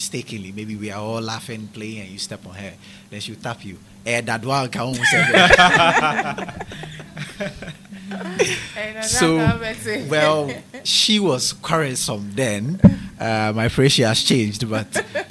mistakenly, maybe we are all laughing, playing, and you step on her, then she'll tap you. So, well, she was quarrelsome then. I'm afraid she has changed, but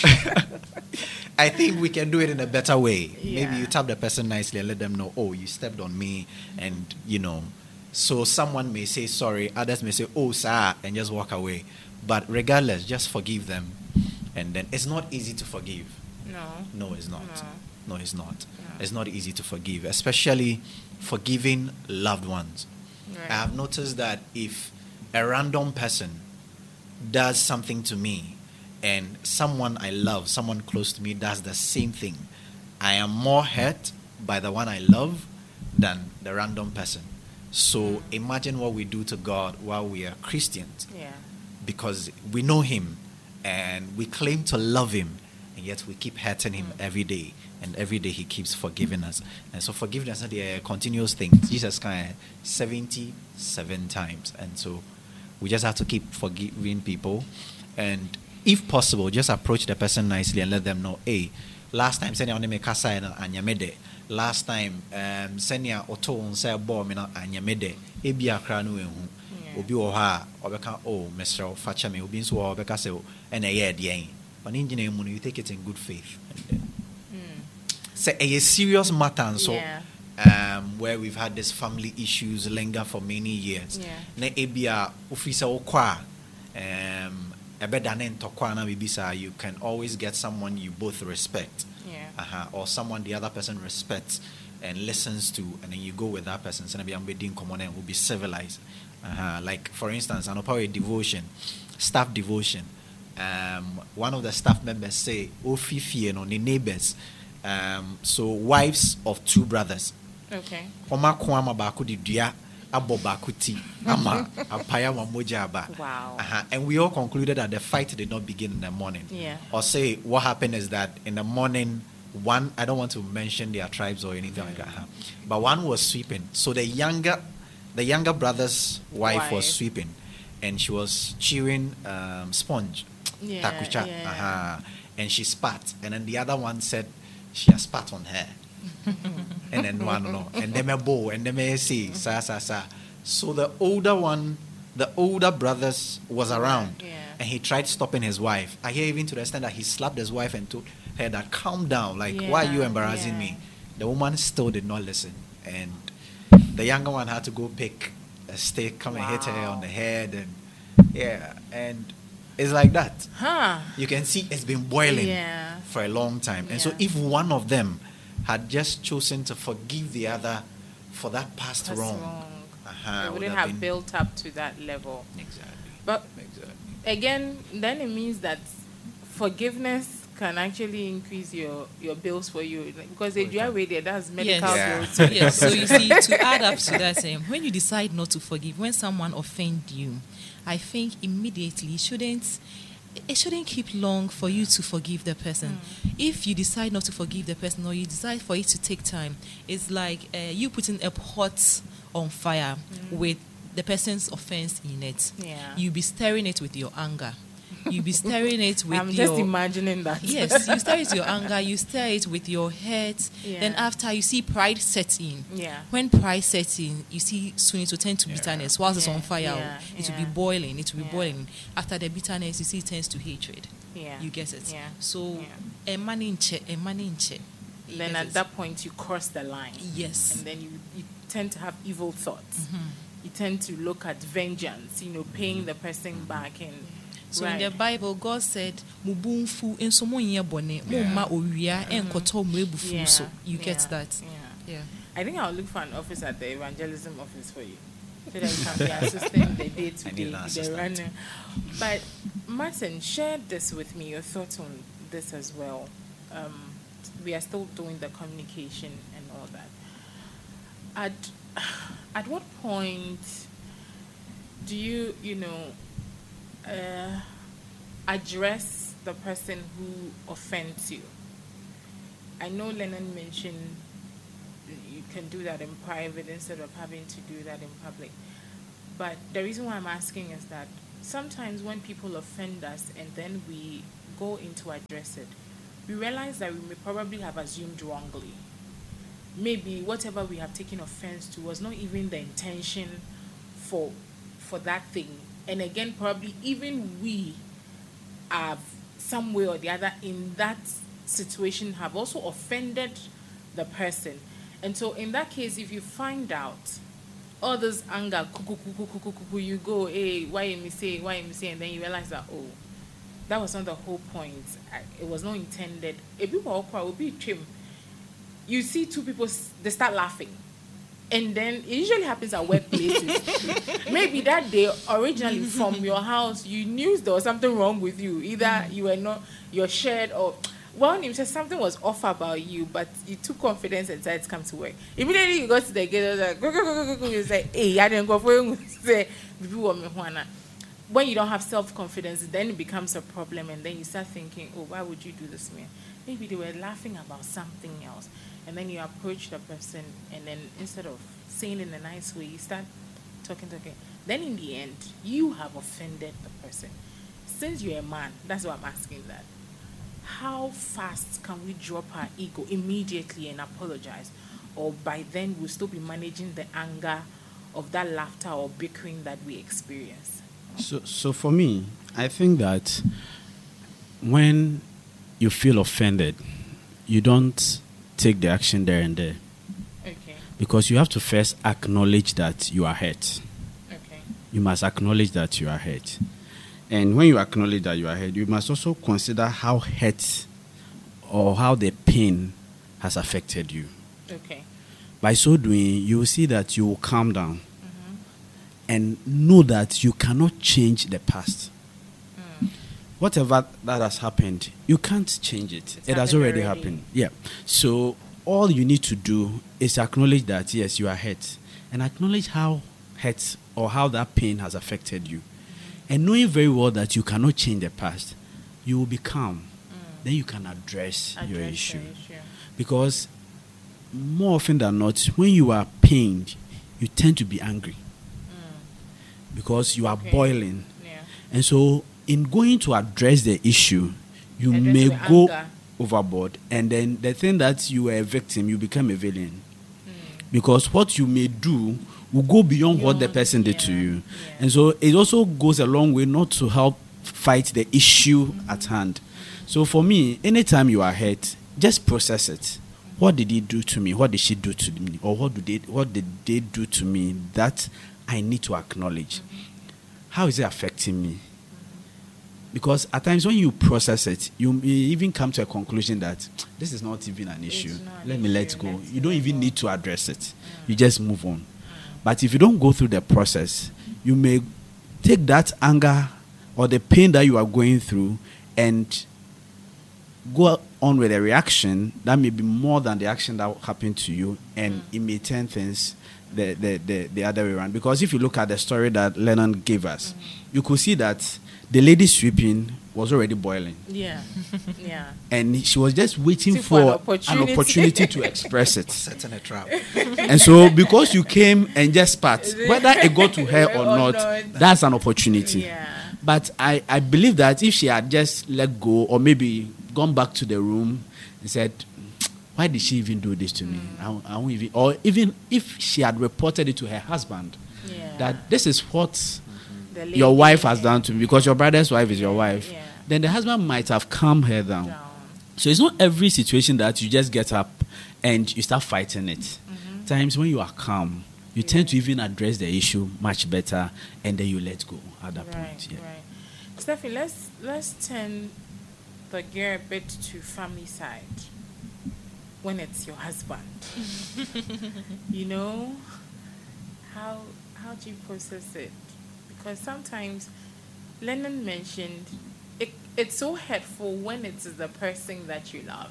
I think we can do it in a better way. Yeah. Maybe you tap the person nicely and let them know, oh, you stepped on me, and so someone may say sorry, others may say, oh, sir, and just walk away. But regardless, just forgive them. And then it's not easy to forgive. No, it's not. No, it's not. No. It's not easy to forgive, especially forgiving loved ones. Right. I have noticed that if a random person does something to me and someone I love, someone close to me does the same thing, I am more hurt by the one I love than the random person. So imagine what we do to God while we are Christians. Yeah. Because we know him and we claim to love him, and yet we keep hurting him every day, and every day he keeps forgiving us. And so forgiveness is a continuous thing. Jesus kind of 77 times, and so we just have to keep forgiving people, and if possible, just approach the person nicely and let them know, hey, last time send you kasa na anyamede. Last time senya oto unsa bo me na anyamede. Ebi akra no ehu. Obi wo ha obeka oh mesro facha me obi nso wo obeka se e na ye de en. Oni ngine mu no, you take it in good faith. Say a serious matter and so where we've had this family issues linger for many years. Na ebia ofisa okwa you can always get someone you both respect, or someone the other person respects and listens to, and then you go with that person. So and will be civilized. Like for instance, an power devotion, staff devotion. One of the staff members say, "Ofifi and on the neighbors." So wives of two brothers. Okay. Wow. And we all concluded that the fight did not begin in the morning. Yeah. Or say what happened is that in the morning, one, I don't want to mention their tribes or anything like that, but one was sweeping. So the younger brother's wife was sweeping, and she was chewing sponge, takucha, and she spat, and then the other one said she has spat on her. And then one no, and then a bow, and then may say sa. So the older brothers was around, and he tried stopping his wife. I hear even to the extent that he slapped his wife and told her that calm down, like why are you embarrassing me? The woman still did not listen, and the younger one had to go pick a stick, come and hit her on the head, and and it's like that. You can see it's been boiling for a long time, and so if one of them had just chosen to forgive the other for that past wrong. It wouldn't have built up to that level. Exactly. But again, then it means that forgiveness can actually increase your bills for you, because they do away there, that's medical bills. Yes. So you see, to add up to that, when you decide not to forgive, when someone offends you, I think immediately it shouldn't keep long for you to forgive the person. If you decide not to forgive the person, or you decide for it to take time, it's like you putting a pot on fire with the person's offense in it. You'll be stirring it with your anger. You'll be stirring it with I'm just imagining that. Yes, you stir it with your anger, you stir it with your hurt. Then after, you see pride set in. When pride sets in, you see soon it will turn to bitterness. Whilst it's on fire, it will be boiling. It will be boiling. After the bitterness, you see it turns to hatred. You get it? So, a man in check. Then at that point, you cross the line. Yes. And then you tend to have evil thoughts. You tend to look at vengeance, paying the person back. And so in the Bible, God said, "Mubunfu ensomo nyebone, mumma oria enkoto mwebufu." So you get that. I think I'll look for an office at the evangelism office for you, so that you can be assisting the day-to-day. But Martin, share this with me, your thoughts on this as well. We are still doing the communication and all that. At what point do you address the person who offends you? I know Lennon mentioned you can do that in private instead of having to do that in public. But the reason why I'm asking is that sometimes when people offend us and then we go in to address it, we realize that we may probably have assumed wrongly. Maybe whatever we have taken offense to was not even the intention for that thing. And again, probably even we have some way or the other in that situation have also offended the person. And so in that case, if you find out all this anger, you go, hey, why am I say, and then you realize that, oh, that was not the whole point. It was not intended. If people will be trim. You see two people, they start laughing. And then it usually happens at workplaces. Maybe that day, originally from your house, you knew there was something wrong with you. Either you were not, you're shared, or one name said something was off about you, but you took confidence and decided to come to work. Immediately you go to the gate, like, go. You say, hey, I didn't go for you. Say, when you don't have self-confidence, then it becomes a problem, and then you start thinking, oh, why would you do this to me? Maybe they were laughing about something else. And then you approach the person, and then instead of saying in a nice way, you start talking. Then in the end, you have offended the person. Since you're a man, that's why I'm asking that. How fast can we drop our ego immediately and apologize? Or by then we'll still be managing the anger of that laughter or bickering that we experience? So for me, I think that when you feel offended, you don't take the action there and there. Okay. Because you have to first acknowledge that you are hurt. Okay. You must acknowledge that you are hurt. And when you acknowledge that you are hurt, you must also consider how hurt or how the pain has affected you. Okay. By so doing, you will see that you will calm down and know that you cannot change the past. Whatever that has happened, you can't change it. It has already happened. Yeah. So all you need to do is acknowledge that, yes, you are hurt. And acknowledge how hurt or how that pain has affected you. And knowing very well that you cannot change the past, you will be calm. Then you can address your issue. Because more often than not, when you are pained, you tend to be angry. Because you are boiling. Yeah. And so in going to address the issue, you And may go anger. overboard. And then the thing that you were a victim, you become a villain. Because what you may do will go beyond what the person did to you. Yeah. And so it also goes a long way not to help fight the issue at hand. So for me, anytime you are hurt, just process it. What did he do to me? What did she do to me? Or what did they do to me that I need to acknowledge? How is it affecting me? Because at times when you process it, you may even come to a conclusion that this is not even an issue. Let me let go. You don't even need to address it. You just move on. But if you don't go through the process, you may take that anger or the pain that you are going through and go on with a reaction that may be more than the action that happened to you, and it may turn things the other way around. Because if you look at the story that Lennon gave us, you could see that the lady sweeping was already boiling. Yeah. And she was just waiting for an opportunity to express it. Setting a trap. And so because you came and just spat, whether it got to her or not, that's an opportunity. Yeah. But I believe that if she had just let go, or maybe gone back to the room and said, why did she even do this to me? I won't even, or even if she had reported it to her husband, that this is what your wife has done to me, because your brother's wife is your wife, then the husband might have calmed her down. So it's not every situation that you just get up and you start fighting it. Times when you are calm, you tend to even address the issue much better, and then you let go at that point. Yeah. Right. Steffi, let's turn the gear a bit to family side. When it's your husband, you know, how do you process it? Because sometimes Lennon mentioned it's so hurtful when it's the person that you love.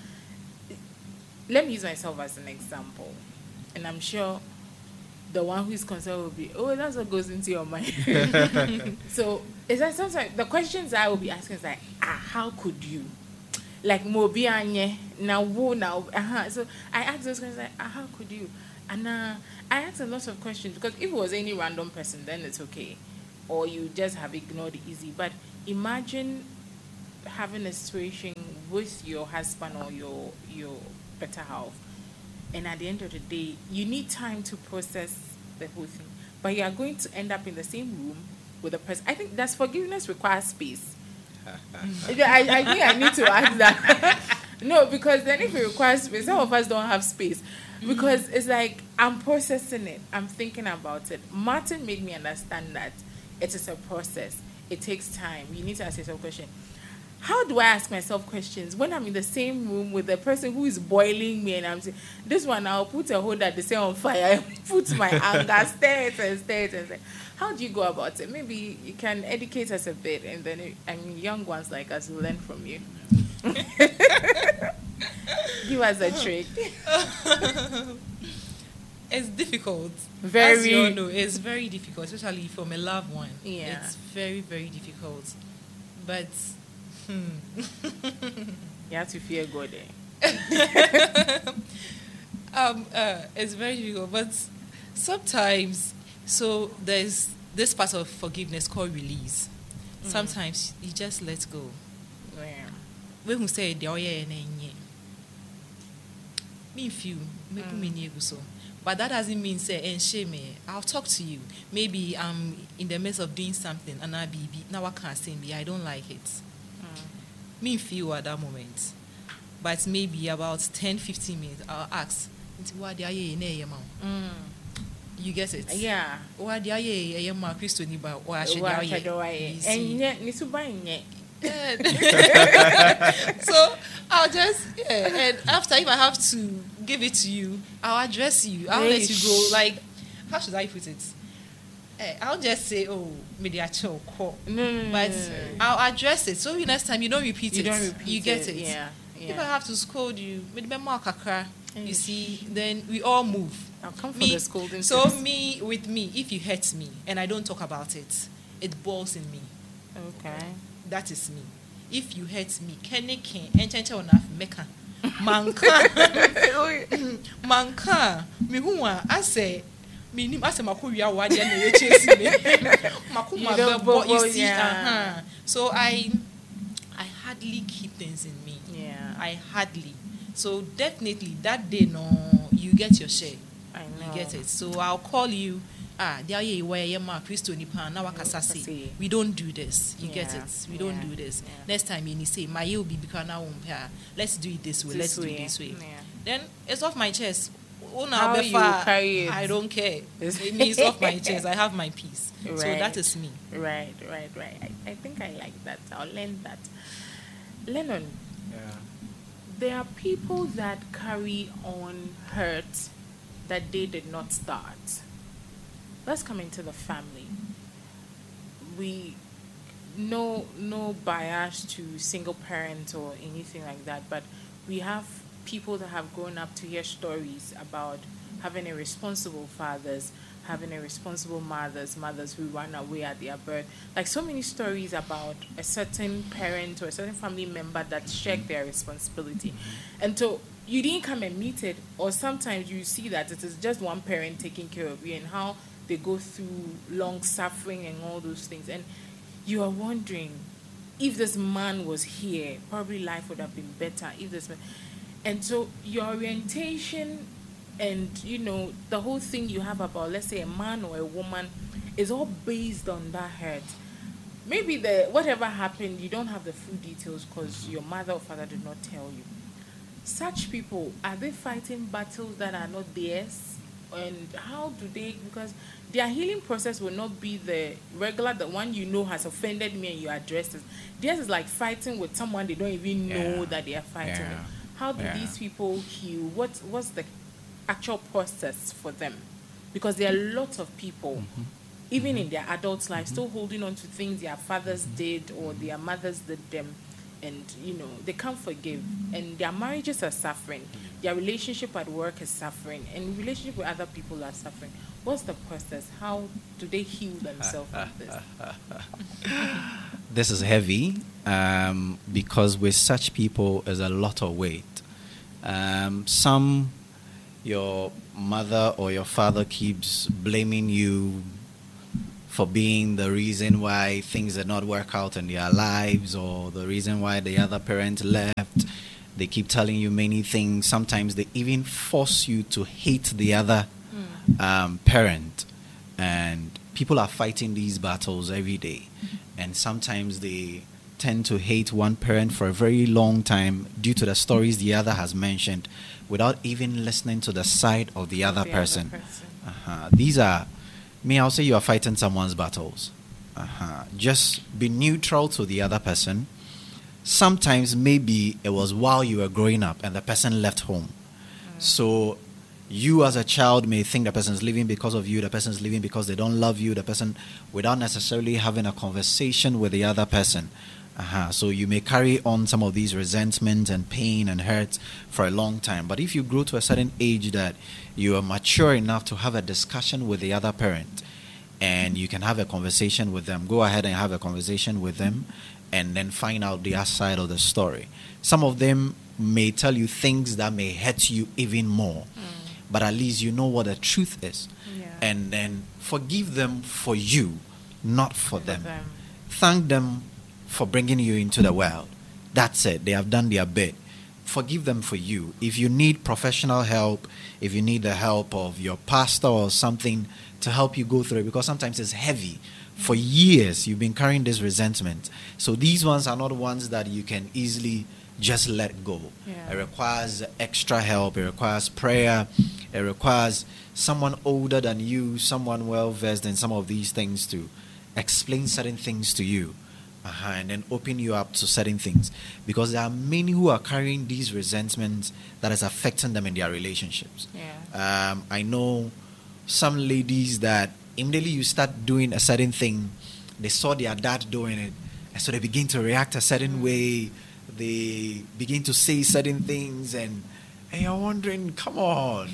Let me use myself as an example, and I'm sure the one who's concerned will be, oh, that's what goes into your mind. So it's like sometimes the questions I will be asking is like, how could you? Like Mobi Anye, now. So I asked those questions like, how could you? And I asked a lot of questions, because if it was any random person, then it's okay, or you just have ignored it easy. But imagine having a situation with your husband or your better half, and at the end of the day, you need time to process the whole thing. But you are going to end up in the same room with the person. I think that's forgiveness requires space. I think I need to ask that. No, because then if it requires space, some of us don't have space. Because it's like, I'm processing it. I'm thinking about it. Martin made me understand that it is a process. It takes time. You need to ask yourself questions. How do I ask myself questions when I'm in the same room with the person who is boiling me and I'm saying, this one, I'll put a hold at the same on fire, put my anger, stare it. How do you go about it? Maybe you can educate us a bit, and then, young ones like us will learn from you. Give us a trick. It's difficult. Very. As you all know, it's very difficult, especially from a loved one. Yeah. It's very, very difficult. But you have to fear God. It's very difficult. But sometimes, so there's this part of forgiveness called release. Sometimes you just let go. Yeah. When we say the oye me few maybe me so. But that doesn't mean say and shame me. I'll talk to you. Maybe I'm in the midst of doing something and I be now I can't say me. I don't like it. Me feel at that moment. But maybe about 10-15 minutes I'll ask, what the you get it? Yeah. What the Christo ni ba or So I'll just and after if I have to give it to you, I'll address you. I'll let you go. Like, how should I put it? I'll just say, oh, maybe I chill, but I'll address it. So next time you don't repeat it. You get it. Yeah. If I have to scold you, maybe you see, then we all move. I'll come for the scolding. So with me, if you hurt me and I don't talk about it, it boils in me. Okay. That is me. If you hurt me, manka me who I say me makuya wadi and you chase me. You see, So I hardly keep things in me. Yeah. I hardly. So definitely that day, no, you get your share. I know. You get it. So I'll call you. We don't do this. You get it. We don't do this. Next time you say, my will be because now let's do it this way. Let's do it this way. Yeah. Then it's off my chest. How you carry it. I don't care. It's off my chest. I have my peace. Right. So that is me. Right. I think I like that. I'll learn that. Lennon. Yeah. There are people that carry on hurt that they did not start. Let's come into the family. We no bias to single parents or anything like that, but we have people that have grown up to hear stories about having irresponsible fathers, having irresponsible mothers who run away at their birth. Like so many stories about a certain parent or a certain family member that shirked their responsibility. And so you didn't come and meet it, or sometimes you see that it is just one parent taking care of you and how they go through long suffering and all those things. And you are wondering, if this man was here, probably life would have been better. If this man... And so your orientation and, the whole thing you have about, let's say, a man or a woman is all based on that hurt. Maybe whatever happened, you don't have the full details because your mother or father did not tell you. Such people, are they fighting battles that are not theirs? And how do they, because their healing process will not be the one has offended me and you address it. Theirs is like fighting with someone they don't even know that they are fighting with. How do these people heal? What's the actual process for them? Because there are lots of people, even in their adult life, still holding on to things their fathers did or their mothers did them. And, they can't forgive. And their marriages are suffering. Their relationship at work is suffering. And relationship with other people are suffering. What's the process? How do they heal themselves from this? This is heavy because with such people, there's a lot of weight. Some, your mother or your father keeps blaming you for being the reason why things did not work out in their lives, or the reason why the other parent left. They keep telling you many things. Sometimes they even force you to hate the other parent. And people are fighting these battles every day. And sometimes they tend to hate one parent for a very long time due to the stories the other has mentioned, without even listening to the side of the other person. These are, I'll say you are fighting someone's battles. Just be neutral to the other person. Sometimes maybe it was while you were growing up and the person left home. So you as a child may think the person's leaving because of you, the person's leaving because they don't love you, the person, without necessarily having a conversation with the other person. So you may carry on some of these resentment and pain and hurt for a long time. But if you grow to a certain age that you are mature enough to have a discussion with the other parent, and you can have a conversation with them, go ahead and have a conversation with them, and then find out the other side of the story. Some of them may tell you things that may hurt you even more, but at least you know what the truth is. And then forgive them for you, not for them. Thank them for bringing you into the world. That's it. They have done their bit. Forgive them for you. If you need professional help, if you need the help of your pastor or something to help you go through it, because sometimes it's heavy. For years, you've been carrying this resentment. So these ones are not ones that you can easily just let go. It requires extra help. It requires prayer. It requires someone older than you, someone well-versed in some of these things to explain certain things to you. And then open you up to certain things. Because there are many who are carrying these resentments that is affecting them in their relationships. I know some ladies that immediately you start doing a certain thing, they saw their dad doing it, and so they begin to react a certain way. They begin to say certain things, and you're wondering, come on.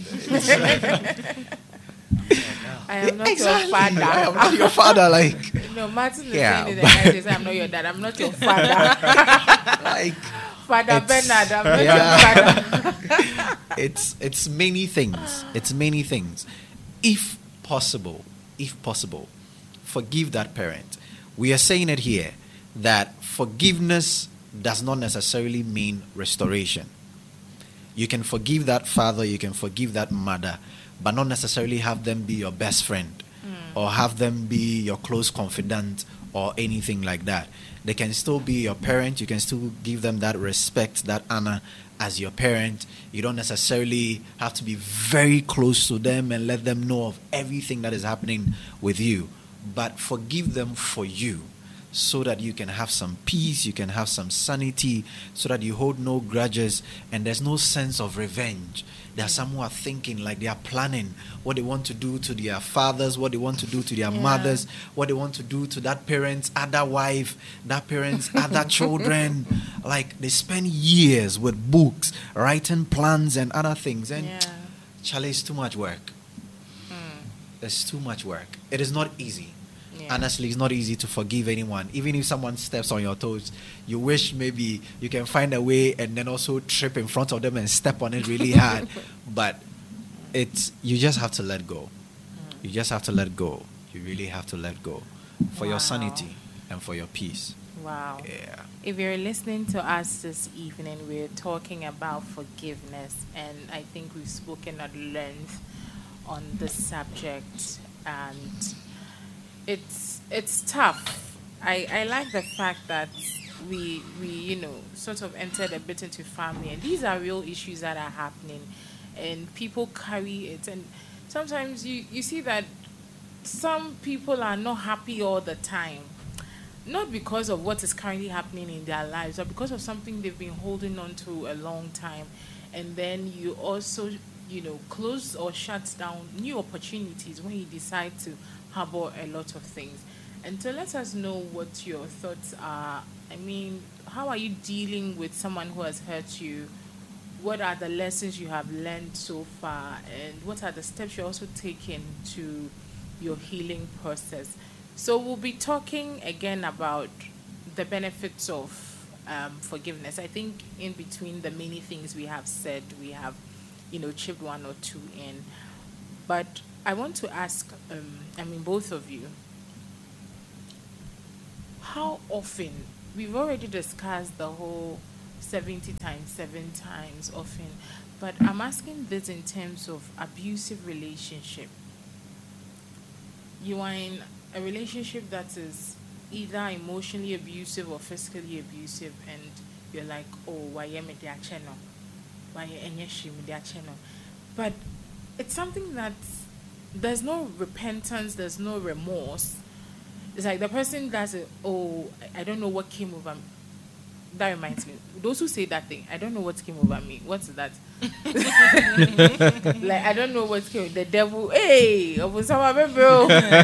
I am not your father. I am not your father. Like, no, Martin is saying it, and I say, I'm not your dad. I'm not your father. Like, Father Bernard, I'm not your father. It's many things. It's many things. If possible, forgive that parent. We are saying it here that forgiveness does not necessarily mean restoration. You can forgive that father, you can forgive that mother, but not necessarily have them be your best friend or have them be your close confidant or anything like that. They can still be your parent. You can still give them that respect, that honor as your parent. You don't necessarily have to be very close to them and let them know of everything that is happening with you, but forgive them for you, so that you can have some peace, you can have some sanity, so that you hold no grudges and there's no sense of revenge. There are some who are thinking like they are planning what they want to do to their fathers, what they want to do to their mothers, what they want to do to that parent's other wife, that parent's other children. Like, they spend years with books, writing plans and other things. And Charlie, it's too much work. It's too much work. It is not easy. Honestly, it's not easy to forgive anyone. Even if someone steps on your toes, you wish maybe you can find a way and then also trip in front of them and step on it really hard. But you just have to let go. You just have to let go. You really have to let go for your sanity and for your peace. Wow. Yeah. If you're listening to us this evening, we're talking about forgiveness, and I think we've spoken at length on this subject, and it's tough. I like the fact that we sort of entered a bit into family, and these are real issues that are happening, and people carry it, and sometimes you see that some people are not happy all the time, not because of what is currently happening in their lives, but because of something they've been holding on to a long time, and then you also close or shut down new opportunities when you decide to harbor a lot of things. And so let us know what your thoughts are. I mean, how are you dealing with someone who has hurt you? What are the lessons you have learned so far? And what are the steps you're also taking to your healing process? So we'll be talking again about the benefits of forgiveness. I think in between the many things we have said, we have chipped one or two in. But I want to ask, both of you, how often, we've already discussed the whole 70 times 7 times often, but I'm asking this in terms of abusive relationship. You are in a relationship that is either emotionally abusive or physically abusive, and you're like, oh, why am I their channel? Why am I channel? But it's something that there's no repentance, there's no remorse. It's like the person does it, oh, I don't know what came over me. That reminds me. Those who say that thing, I don't know what came over me. What's that? Like, I don't know what came. The devil, hey, bro.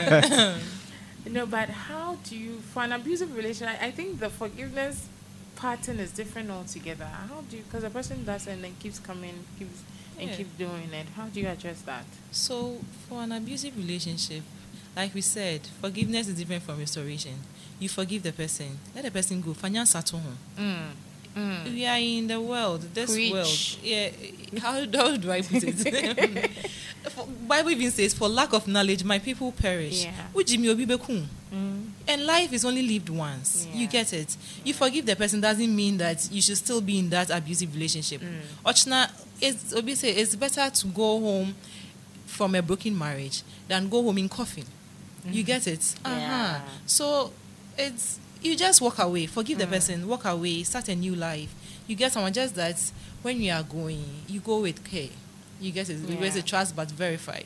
But how do you, for an abusive relationship, I think the forgiveness pattern is different altogether. How do you, because the person does it and then keeps coming, keep doing it. How do you address that? So, for an abusive relationship, like we said, forgiveness is different from restoration. You forgive the person, let the person go. We are in the world, this Preach. world. Yeah, how do I put it? Bible even says, for lack of knowledge, my people perish. Yeah. And life is only lived once. Yeah. You get it? You forgive the person doesn't mean that you should still be in that abusive relationship. Ochna, it's better to go home from a broken marriage than go home in coffin. You get it? Yeah. So it's, you just walk away, forgive the person, walk away, start a new life. You get someone, just that when you are going, you go with care. You get it? Yeah. With a trust but verify.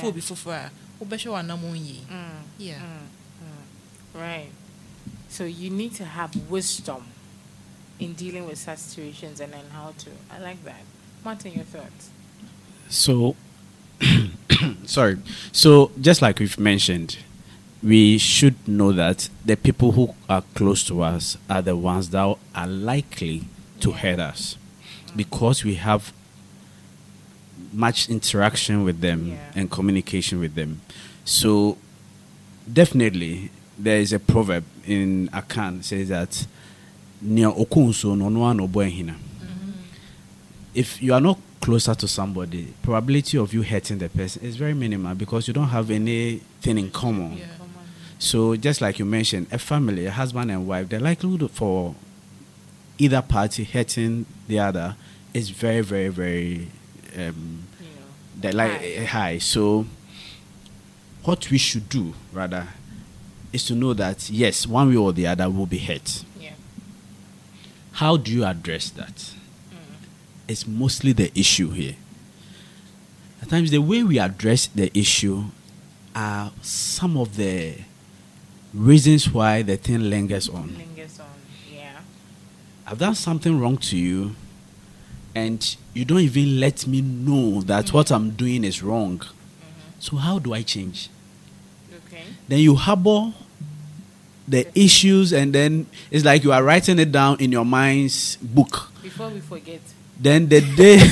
Yeah. Right. So you need to have wisdom in dealing with such situations, and then how to. I like that. Martin, your thoughts? So, sorry. So, just like we've mentioned, we should know that the people who are close to us are the ones that are likely to hurt us, because we have much interaction with them and communication with them. So, definitely, there is a proverb in Akan says that if you are not closer to somebody, probability of you hurting the person is very minimal, because you don't have anything in common. So just like you mentioned, a family, a husband and wife, the likelihood for either party hurting the other is very, very, very high. So what we should do rather is to know that yes, one way or the other will be hurt. How do you address that? It's mostly the issue here. At times, the way we address the issue are some of the reasons why the thing lingers on. I've done something wrong to you, and you don't even let me know that what I'm doing is wrong. So how do I change? Then you harbor the issues, and then it's like you are writing it down in your mind's book. Before we forget. Then the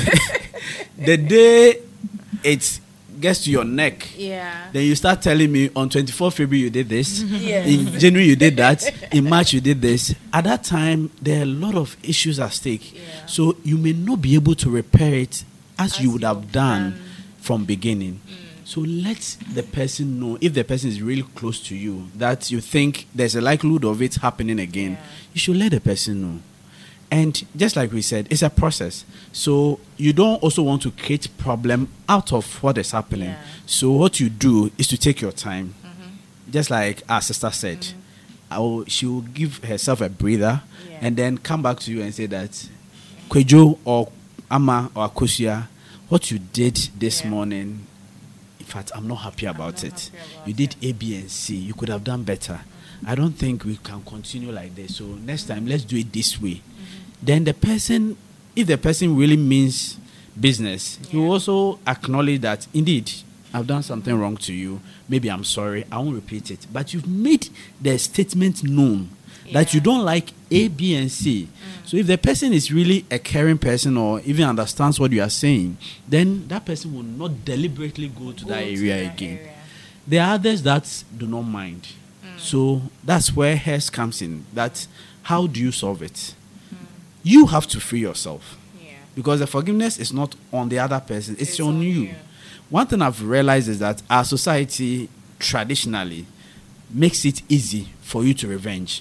day it gets to your neck, then you start telling me on 24th February you did this, in January you did that, in March you did this. At that time, there are a lot of issues at stake. So you may not be able to repair it as you would have done from beginning. So let the person know, if the person is really close to you, that you think there's a likelihood of it happening again, you should let the person know. And just like we said, it's a process. So you don't also want to create problem out of what is happening. So what you do is to take your time. Just like our sister said, she will give herself a breather and then come back to you and say that, Kwejo or Ama or Akosia, what you did this morning, in fact, I'm not happy about it. You did A, B, and C. You could have done better. I don't think we can continue like this. So next time, let's do it this way. Then the person, if the person really means business, he will also acknowledge that, indeed, I've done something wrong to you. Maybe I'm sorry. I won't repeat it. But you've made the statement known that you don't like A, B, and C. So if the person is really a caring person or even understands what you are saying, then that person will not deliberately go to that area again. There are others that do not mind. So that's where hers comes in. That how do you solve it? You have to free yourself. Because the forgiveness is not on the other person. It's on you. One thing I've realized is that our society traditionally makes it easy for you to revenge.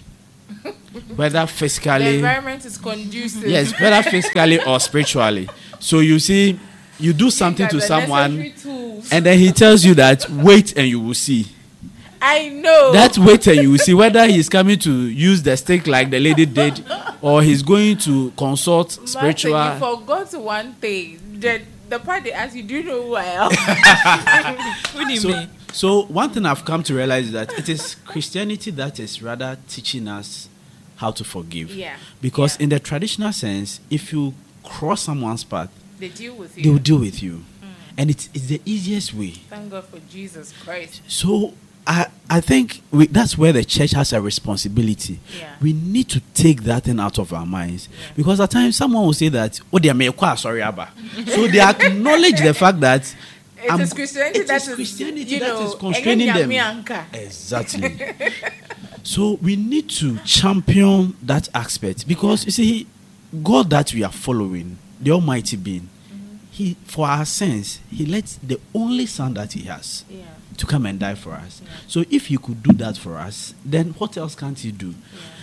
whether The physically, environment is conducive. yes, whether physically or spiritually. So you see, you do something to someone, and then he tells you that wait and you will see. I know. That wait and you will see whether he's coming to use the stick like the lady did, or he's going to consult spiritual. Martin, you forgot one thing. The part they asked you, do you know who I am? What do you mean? So one thing I've come to realize is that it is Christianity that is rather teaching us how to forgive. Yeah. Because Yeah. in the traditional sense, if you cross someone's path, They deal with they you. will deal with you. And it's the easiest way. Thank God for Jesus Christ. So I think that's where the church has a responsibility. Yeah. We need to take that thing out of our minds. Because at times someone will say that, oh, they are sorry, Abba. So they acknowledge the fact that It is Christianity it that is is, Christianity you that know, is constraining them. Anka. Exactly. So we need to champion that aspect, because you see, God that we are following, the Almighty being, He, for our sins, He lets the only Son that He has Yeah. to come and die for us. So if He could do that for us, then what else can't He do?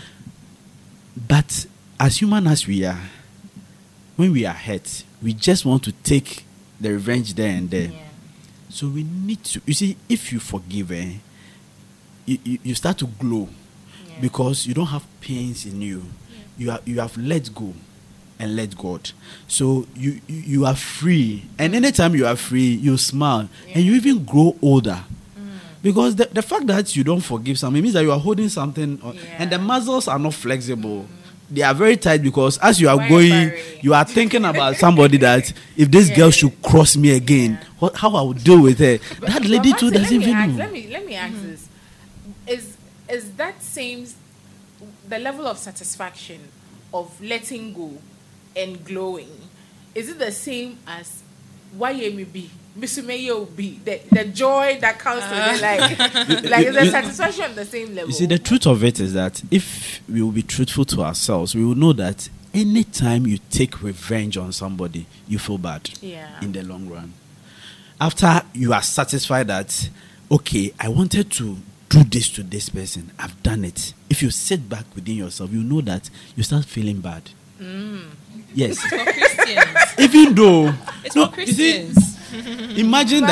But as human as we are, when we are hurt, we just want to take the revenge there and there. Yeah. So we need to, you see, if you forgive, you start to glow, Yeah. because you don't have pains in you. You have let go and let God. So you are free. And anytime you are free, you smile. And you even grow older. Because the fact that you don't forgive something means that you are holding something on, and the muscles are not flexible. They are very tight, because as you are Very going, fiery. you are thinking about somebody that if this girl should cross me again, how I would deal with her. That lady But too Martin, doesn't even know. Let me ask this: is that same the level of satisfaction of letting go and glowing? Is it the same as YMB? The joy that comes to it, like is the satisfaction on the same level? You see, the truth of it is that if we will be truthful to ourselves, we will know that anytime you take revenge on somebody, you feel bad in the long run. After you are satisfied that, okay, I wanted to do this to this person, I've done it. If you sit back within yourself, you know that you start feeling bad. Yes. For Christians. Even though It's no, for you see, Christians. imagine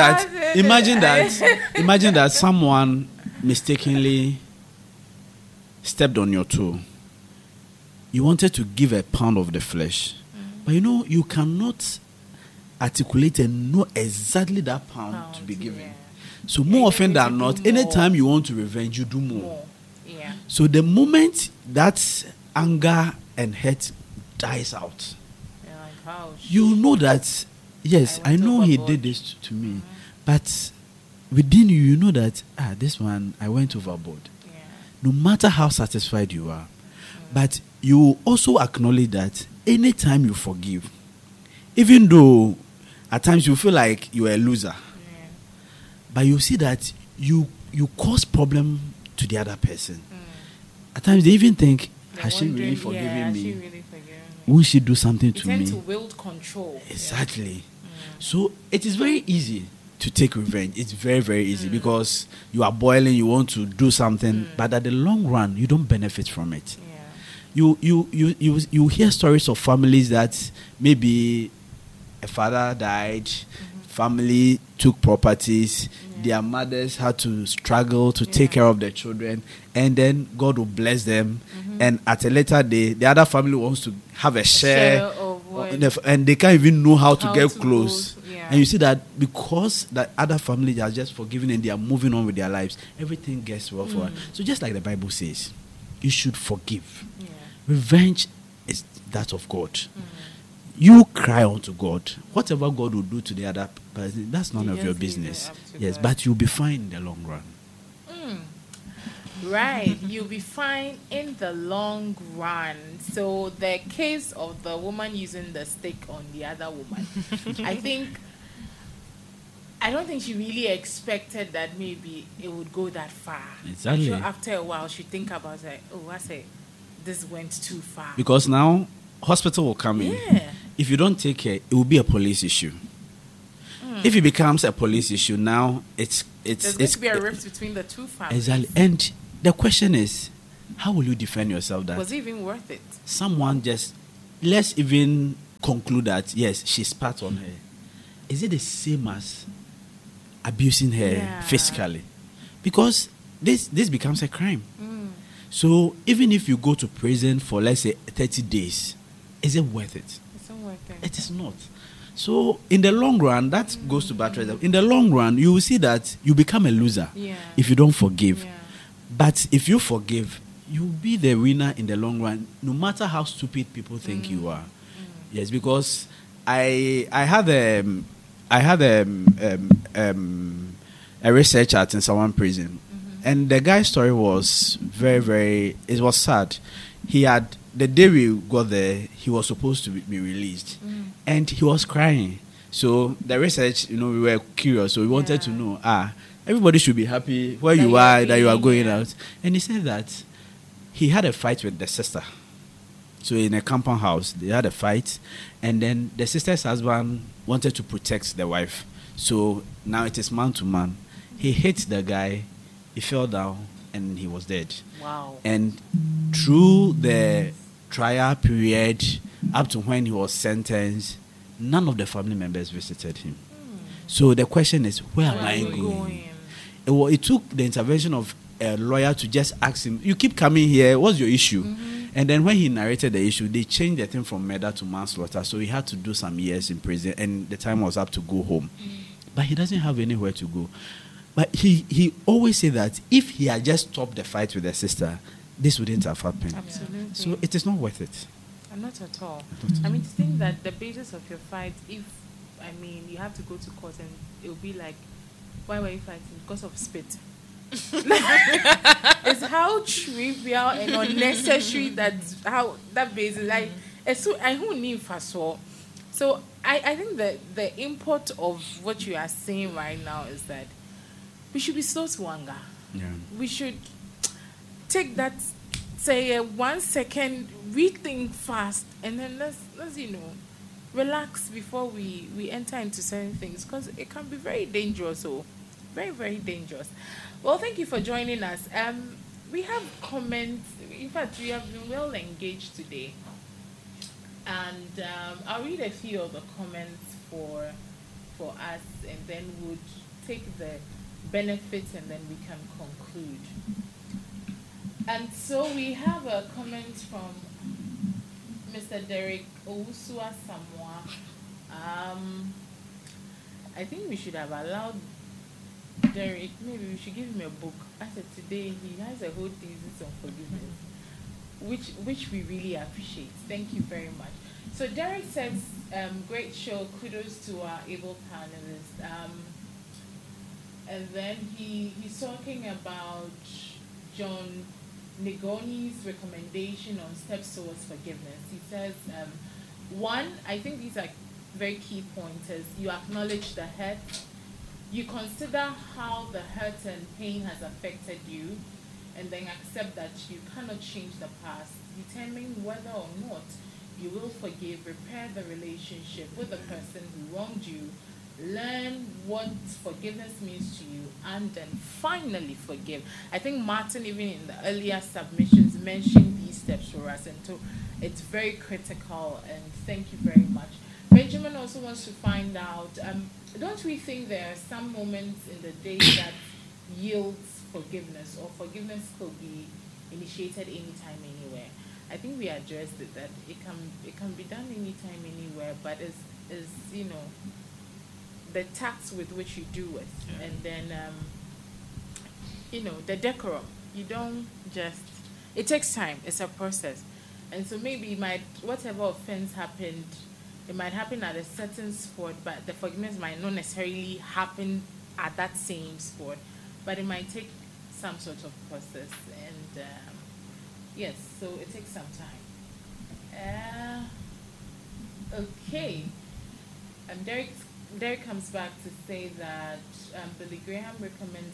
that someone mistakenly stepped on your toe. You wanted to give a pound of the flesh, but you cannot articulate and know exactly that pound to be given. Yeah. So more often than not, do more. anytime you want to revenge, you do more. Yeah. So the moment that anger and hate dies out, You're like, how? you know that, yes, I went know he overboard. did this to me, but within you, you know that, this one, I went overboard. Yeah. No matter how satisfied you are. But you also acknowledge that anytime you forgive, even though at times you feel like you are a loser, but you see that you cause problem to the other person. At times they even think, has she really forgiven me? She really forgiven me. Won't she do something You to tend me? to wield control. Exactly. So it is very easy to take revenge. It's very, very easy because you are boiling, you want to do something, but at the long run, you don't benefit from it. Yeah. You hear stories of families that maybe a father died, family took properties, their mothers had to struggle to take care of their children, and then God will bless them, and at a later day, the other family wants to have a share of what- and they can't even know how to How get to close. go, yeah. And you see that because that other family are just forgiven and they are moving on with their lives, everything gets well for us. So just like the Bible says, you should forgive. Yeah. Revenge is that of God. You cry unto God. Whatever God will do to the other person, that's none You of just your leave it business. up to Yes, God. but you'll be fine in the long run. Right, you'll be fine in the long run. So the case of the woman using the stick on the other woman, I don't think she really expected that maybe it would go that far. Exactly. I'm sure after a while she think about it. Oh, I say this went too far. Because now hospital will come in. Yeah. If you don't take care, it will be a police issue. If it becomes a police issue, now There's going to be a rift between the two families. exactly. And the question is, how will you defend yourself that was it even worth it? someone just, let's even conclude that yes, she spat on her. Is it the same as abusing her physically? Because this becomes a crime. So even if you go to prison for, let's say, 30 days, is it worth it? It's not worth it. It is not. So in the long run, that goes to buttress. In the long run, you will see that you become a loser if you don't forgive. Yeah. But if you forgive, you'll be the winner in the long run, no matter how stupid people think you are. Yes, because I had a research at in someone prison, and the guy's story was very, very. It was sad. He had, the day we got there, he was supposed to be released, and he was crying. So the research, we were curious, so we wanted to know. Everybody should be happy where you are, that you are going out. And he said that he had a fight with the sister. So in a compound house, they had a fight, and then the sister's husband wanted to protect the wife. So now it is man to man. He hit the guy, he fell down, and he was dead. Wow. And through the trial period, up to when he was sentenced, none of the family members visited him. So the question is, where am I going? It took the intervention of a lawyer to just ask him, you keep coming here, what's your issue? And then when he narrated the issue, they changed the thing from murder to manslaughter. So he had to do some years in prison, and the time was up to go home. But he doesn't have anywhere to go. But he always said that if he had just stopped the fight with the sister, this wouldn't have happened. Absolutely. So it is not worth it. Not at all. I mean, to think that the basis of your fight, you have to go to court and it will be like, why were you fighting? Because of spit. It's how trivial and unnecessary that basis, like, so I who need fast. So I think that the import of what you are saying right now is that we should be slow to anger. Yeah. We should take that, say, 1 second, rethink fast, and then let's relax before we enter into certain things, because it can be very dangerous. So very, very dangerous. Well, thank you for joining us. We have comments. In fact, we have been well engaged today, and I'll read a few of the comments for us, and then we'll take the benefits, and then we can conclude. And so we have a comment from Mr. Derek Owusua Samoa. I think we should have allowed Derek, maybe we should give him a book. I said today he has a whole thesis on forgiveness, which we really appreciate. Thank you very much. So Derek says, great show, kudos to our able panelists. And then he's talking about John Negoni's recommendation on steps towards forgiveness. He says, one, I think these are very key pointers. You acknowledge the hurt. You consider how the hurt and pain has affected you, and then accept that you cannot change the past. Determine whether or not you will forgive, repair the relationship with the person who wronged you, learn what forgiveness means to you, and then finally forgive. I think Martin, even in the earlier submissions, mentioned these steps for us, and so it's very critical, and thank you very much. Benjamin also wants to find out, don't we think there are some moments in the day that yields forgiveness, or forgiveness could be initiated anytime, anywhere? I think we addressed it, that it can be done anytime, anywhere, but is the tact with which you do it, and then the decorum. You don't just. It takes time. It's a process, and so maybe whatever offense happened, it might happen at a certain spot, but the forgiveness might not necessarily happen at that same spot, but it might take some sort of process, and yes, so it takes some time. Okay, Derek comes back to say that Billy Graham recommends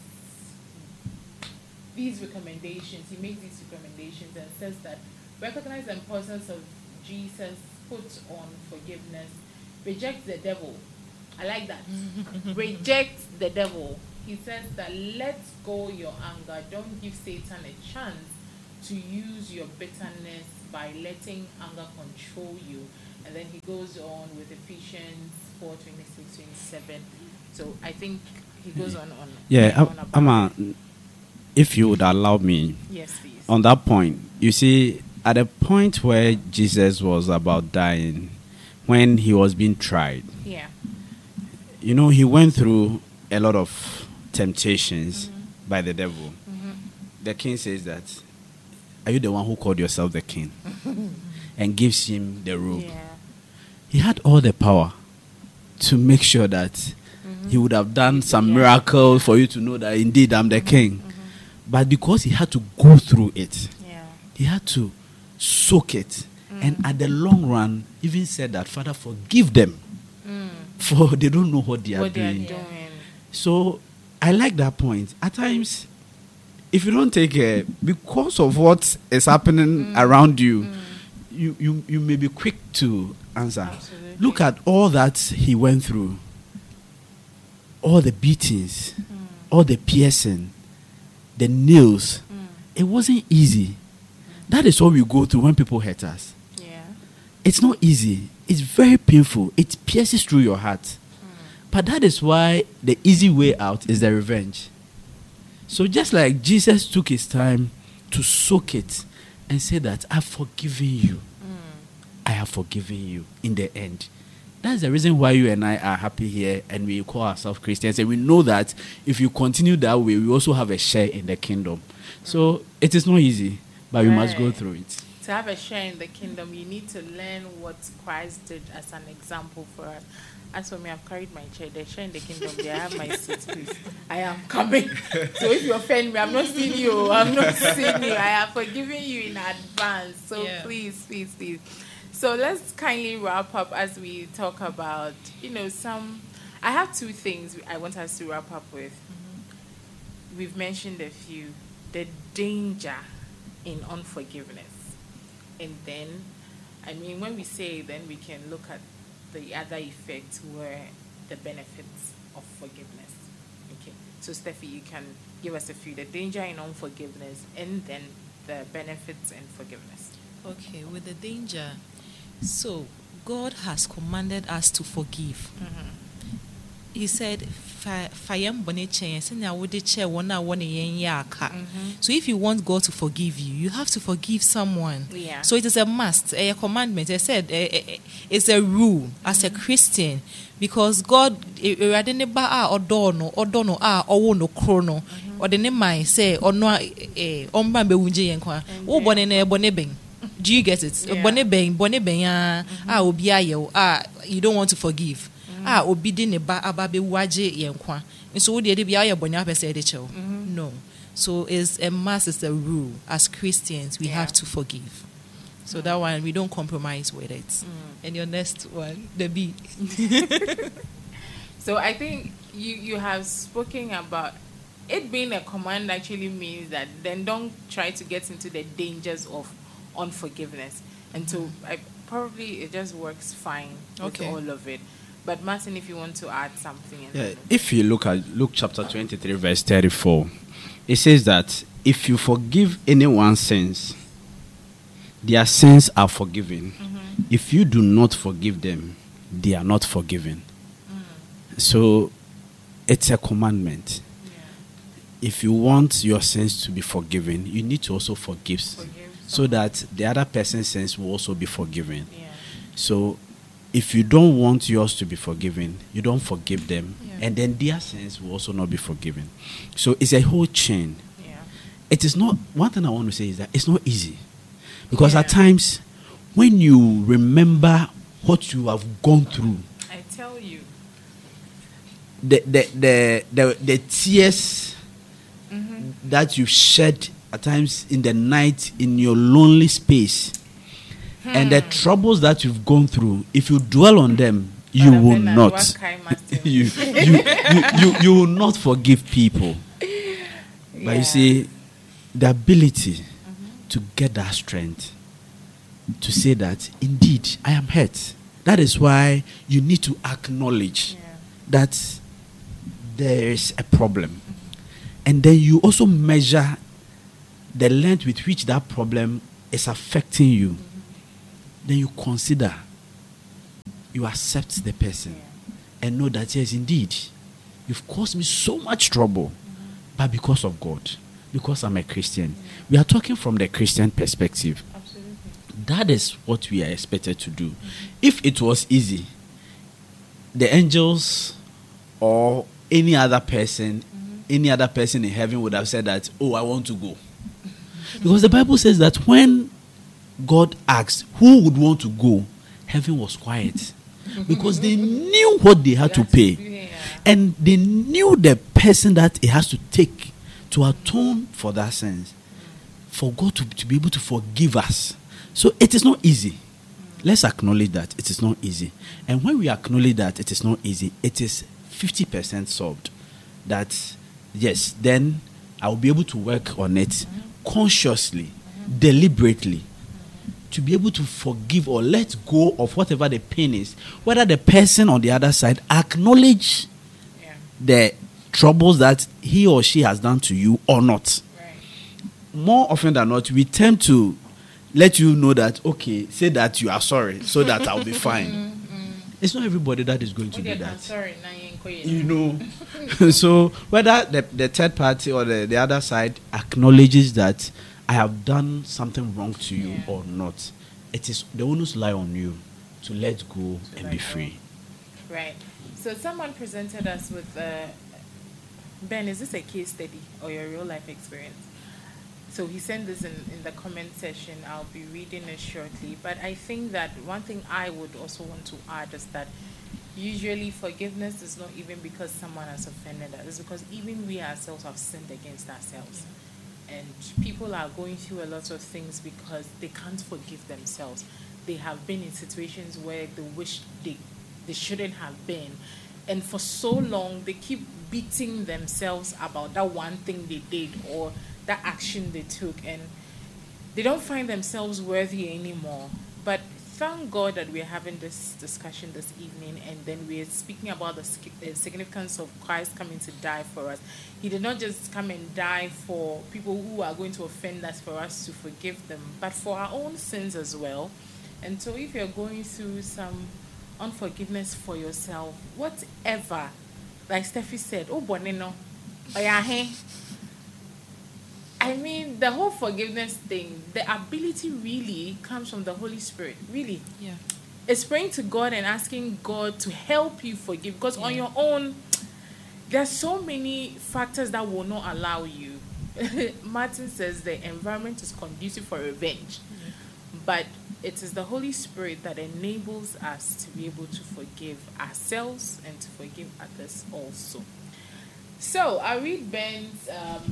these recommendations. He makes these recommendations and says that recognize the importance of Jesus, put on forgiveness, reject the devil. I like that. Reject the devil. He says that let go your anger. Don't give Satan a chance to use your bitterness by letting anger control you. And then he goes on with Ephesians 4:26-27. So I think he goes on. Yeah, on if you would allow me, yes, please. on that point, you see, at a point where Jesus was about dying, when he was being tried, Yeah. you know, he went through a lot of temptations by the devil. The king says that, are you the one who called yourself the king? And gives him the robe. Yeah. He had all the power to make sure that he would have done some miracle for you to know that indeed I'm the king. But because he had to go through it, Yeah. he had to soak it. And at the long run, even said that, Father, forgive them. For they don't know what they are What they are doing. doing. So I like that point. At times, if you don't take care, because of what is happening around you, you may be quick to answer. Absolutely. Look at all that he went through. All the beatings, all the piercing, the nails. It wasn't easy. That is what we go through when people hurt us. Yeah. It's not easy. It's very painful. It pierces through your heart. But that is why the easy way out is the revenge. So just like Jesus took his time to soak it and say that, I've forgiven you. I have forgiven you in the end. That's the reason why you and I are happy here and we call ourselves Christians. And we know that if you continue that way, we also have a share in the kingdom. So it is not easy, but we must go Right. through it. To have a share in the kingdom, you need to learn what Christ did as an example for us. As for me, I've carried my chair. The share in the kingdom, they have my seat, please. I am coming. So if you offend me, I'm not seeing you. I'm not seeing you. I have forgiven you in advance. So Yeah. please. So let's kindly wrap up as we talk about, I have two things I want us to wrap up with. We've mentioned a few. The danger in unforgiveness. And then, when we say it, then we can look at the other effects where the benefits of forgiveness. Okay. So, Steffi, you can give us a few. The danger in unforgiveness and then the benefits in forgiveness. Okay, with the danger. So, God has commanded us to forgive. He said, so if you want God to forgive you, you have to forgive someone. Yeah. So it is a must, a commandment. I said it's a rule as a Christian, because God say do you get it? You don't want to forgive. No. So it's a must, it's a rule. As Christians, we have to forgive. So that one, we don't compromise with it. And your next one, the B. So I think you have spoken about it being a command actually means that then don't try to get into the dangers of unforgiveness. And so it just works fine with all of it. But Martin, if you want to add something. If you look at Luke chapter 23, verse 34, it says that if you forgive anyone's sins, their sins are forgiven. If you do not forgive them, they are not forgiven. So it's a commandment. If you want your sins to be forgiven, you need to also forgive so that the other person's sins will also be forgiven. So if you don't want yours to be forgiven, you don't forgive them, and then their sins will also not be forgiven. So it's a whole chain. It is not, one thing I want to say is that it's not easy. Because at times, when you remember what you have gone through, I tell you, the tears that you shed at times in the night in your lonely space, and the troubles that you've gone through, if you dwell on them, you will not. you will not forgive people. But you see, the ability to get that strength to say that indeed I am hurt. That is why you need to acknowledge that there is a problem, and then you also measure the length with which that problem is affecting you, then you consider, you accept the person, and know that, yes, indeed, you've caused me so much trouble, but because of God, because I'm a Christian. We are talking from the Christian perspective. Absolutely. That is what we are expected to do. If it was easy, the angels or any other person in heaven would have said that, oh, I want to go. Because the Bible says that when God asked who would want to go, heaven was quiet. Because they knew what they had to pay. And they knew the person that it has to take to atone for that sins. For God to be able to forgive us. So it is not easy. Let's acknowledge that it is not easy. And when we acknowledge that it is not easy, it is 50% solved. That, yes, then I will be able to work on it consciously, deliberately, to be able to forgive or let go of whatever the pain is. Whether the person on the other side acknowledge the troubles that he or she has done to you or not. Right. More often than not, we tend to let you know that, okay, say that you are sorry so that I'll be fine. It's not everybody that is going to do that. I'm sorry. You know. So whether the third party or the other side acknowledges that I have done something wrong to you or not, it is the onus lie on you to let go and be free. Right. So someone presented us with Ben, is this a case study or your real life experience? So he sent this in the comment section. I'll be reading it shortly. But I think that one thing I would also want to add is that usually forgiveness is not even because someone has offended us. It's because even we ourselves have sinned against ourselves. And people are going through a lot of things because they can't forgive themselves. They have been in situations where they wish they shouldn't have been. And for so long, they keep beating themselves about that one thing they did or that action they took. And they don't find themselves worthy anymore. But thank God that we're having this discussion this evening, and then we're speaking about the significance of Christ coming to die for us. He did not just come and die for people who are going to offend us for us to forgive them, but for our own sins as well. And so if you're going through some unforgiveness for yourself, whatever, like Steffi said, oh, bonino, I mean, the whole forgiveness thing, the ability really comes from the Holy Spirit. Really. Yeah. It's praying to God and asking God to help you forgive. Because on your own, there are so many factors that will not allow you. Martin says the environment is conducive for revenge. But it is the Holy Spirit that enables us to be able to forgive ourselves and to forgive others also. So, I read Ben's...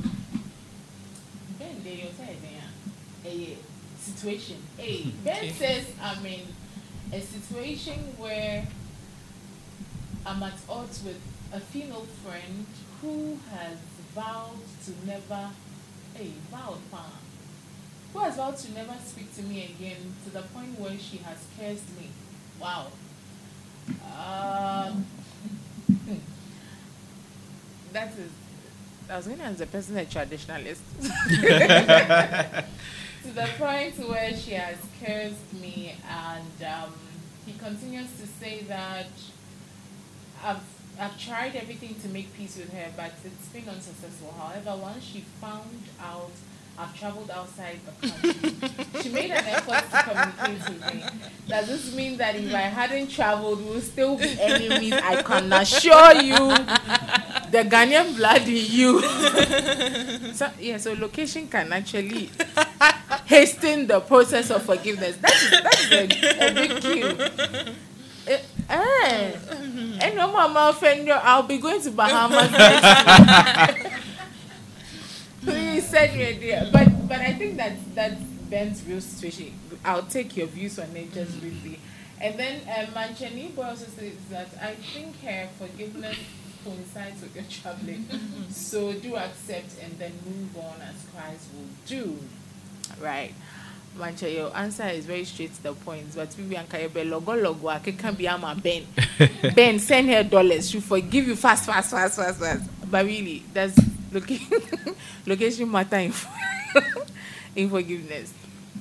a situation. Ben says, I'm in a situation where I'm at odds with a female friend who has vowed to never, who has vowed to never speak to me again, to the point where she has cursed me. Wow. That is, I was going to answer the person a traditionalist. To the point where she has cursed me, and he continues to say that I've tried everything to make peace with her, but it's been unsuccessful. However, once she found out I've traveled outside the country, she made an effort to communicate with me. Does this mean that if I hadn't traveled, we'll still be enemies? I can assure you, the Ghanaian blood in you. So location can actually hasten the process of forgiveness. That's a big cue. And no mama offender, I'll be going to Bahamas next week. Please send me a deal. But I think that's Ben's real situation. I'll take your views on it just briefly. And then Manchani also says that I think her forgiveness coincides with your traveling. So do accept and then move on as Christ will do. Right. Mancha, your answer is very straight to the point. But we logo I can be my Ben. Ben, send her dollars. She'll forgive you fast. But really, that's location matter. in forgiveness?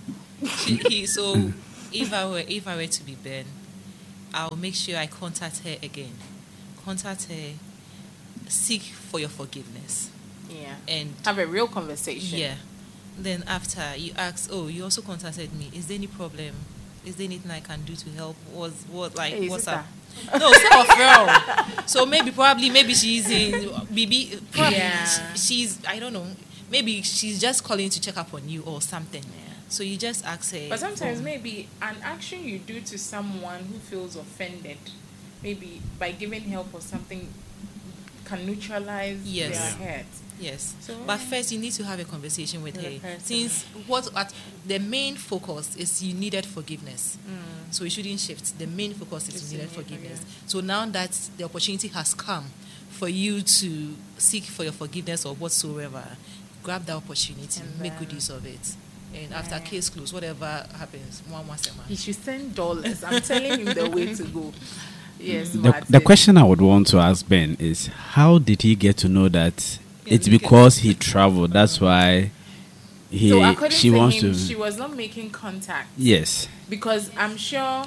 So if I were to be Ben, I'll make sure I contact her again. Contact her, seek for your forgiveness. Yeah. And have a real conversation. Yeah. Then after you ask, oh, you also contacted me. Is there any problem? Is there anything I can do to help? Hey, what's sister. up? No, stop, bro. So maybe she's in BB. Probably she's I don't know. Maybe she's just calling to check up on you or something. Yeah. So you just ask her. But sometimes maybe an action you do to someone who feels offended, maybe by giving help or something, can neutralize their hurt. Yes. So, but first you need to have a conversation with her. Since the main focus is you needed forgiveness. So you shouldn't shift. The main focus is you needed forgiveness. So now that the opportunity has come for you to seek for your forgiveness or whatsoever, grab that opportunity, make good use of it. And after case closed, whatever happens, he should send dollars. I'm telling him the way to go. Yes. The question I would want to ask Ben is, how did he get to know that it's because he traveled? That's why she wants to. She was not making contact. Yes. Because I'm sure,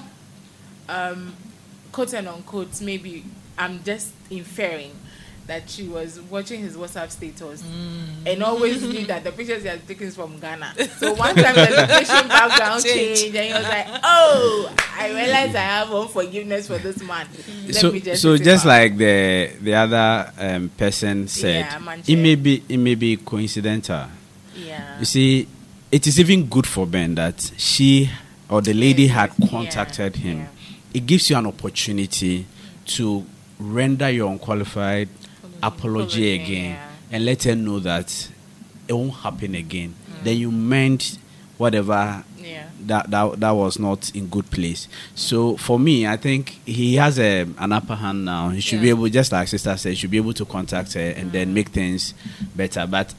quote and unquote, maybe I'm just inferring that she was watching his WhatsApp status and always knew that the pictures he had taken is from Ghana. So one time the location background changed and he was like, oh, I realized I have unforgiveness for this man. So just like the other person said, it may be coincidental. Yeah. You see, it is even good for Ben that she or the lady had contacted him. Yeah. It gives you an opportunity to render your unqualified apology again and let her know that it won't happen again. Then you meant whatever that was not in good place. So for me, I think he has an upper hand now. He should be able, just like sister said, he should be able to contact her and then make things better. But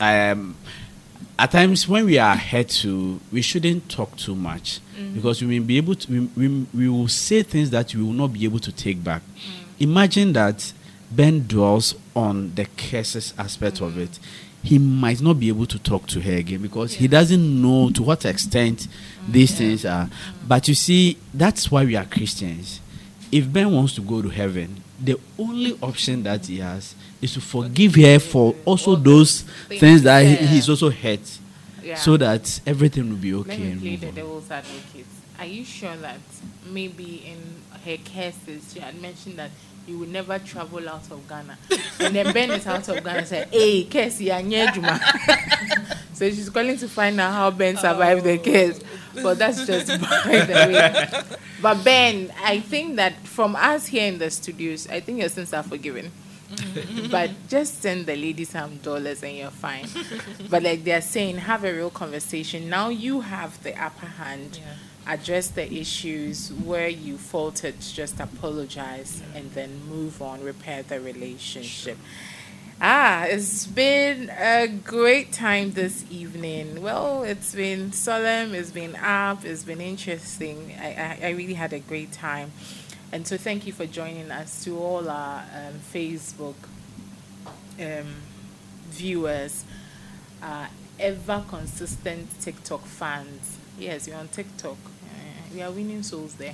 at times when we are hurt we shouldn't talk too much because we may be able to we will say things that we will not be able to take back. Imagine that Ben dwells on the curses aspect of it. He might not be able to talk to her again because he doesn't know to what extent these things are. But you see, that's why we are Christians. If Ben wants to go to heaven, the only option that he has is to forgive her for also those things that he's also hurt, so that everything will be okay. Let me play the devil's advocate. Are you sure that maybe in her cases she had mentioned that you will never travel out of Ghana? And then Ben is out of Ghana and said, hey, Casey, so she's calling to find out how Ben survived the case. But that's just by the way. But Ben, I think that from us here in the studios, I think your sins are forgiven. But just send the lady some dollars and you're fine. But like they're saying, have a real conversation. Now you have the upper hand. Address the issues where you faltered, just apologize and then move on, repair the relationship. It's been a great time this evening. Well, it's been solemn, it's been up, it's been interesting. I really had a great time. And so thank you for joining us, to all our Facebook viewers, ever consistent TikTok fans. Yes, you're on TikTok. We are winning souls there.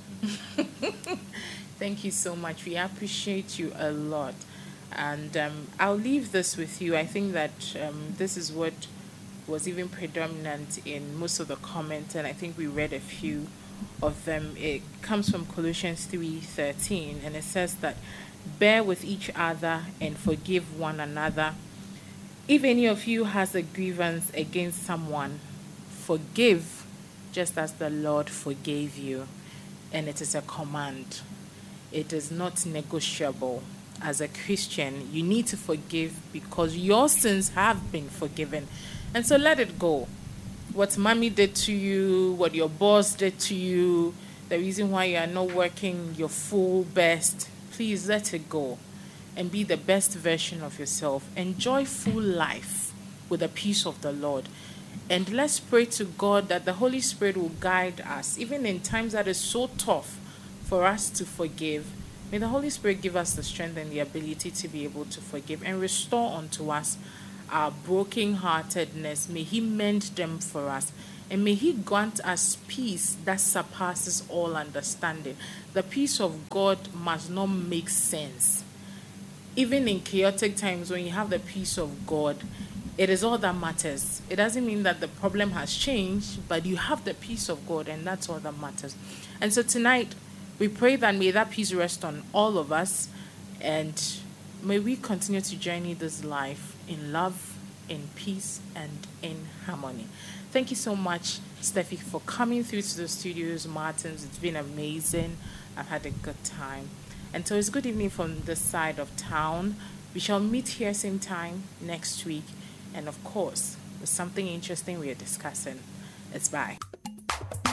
Thank you so much. We appreciate you a lot. And I'll leave this with you. I think that this is what was even predominant in most of the comments, and I think we read a few of them. It comes from Colossians 3:13, and it says that, bear with each other and forgive one another. If any of you has a grievance against someone, forgive just as the Lord forgave you. And it is a command. It is not negotiable. As a Christian, you need to forgive because your sins have been forgiven. And so let it go. What mommy did to you, what your boss did to you, the reason why you are not working your full best, please let it go and be the best version of yourself. Enjoy full life with the peace of the Lord. And let's pray to God that the Holy Spirit will guide us, even in times that is so tough for us to forgive. May the Holy Spirit give us the strength and the ability to be able to forgive and restore unto us our brokenheartedness. May He mend them for us. And may He grant us peace that surpasses all understanding. The peace of God must not make sense. Even in chaotic times, when you have the peace of God, it is all that matters. It doesn't mean that the problem has changed, but you have the peace of God, and that's all that matters. And so tonight, we pray that may that peace rest on all of us, and may we continue to journey this life in love, in peace, and in harmony. Thank you so much, Steffi, for coming through to the studios, Martins. It's been amazing. I've had a good time. And so it's good evening from this side of town. We shall meet here same time next week. And of course, there's something interesting we are discussing. It's bye.